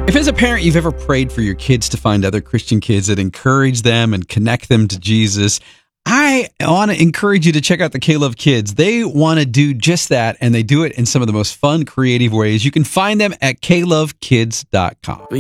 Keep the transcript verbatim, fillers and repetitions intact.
If as a parent you've ever prayed for your kids to find other Christian kids that encourage them and connect them to Jesus, I want to encourage you to check out the K-Love Kids. They want to do just that, and they do it in some of the most fun, creative ways. You can find them at k love kids dot com.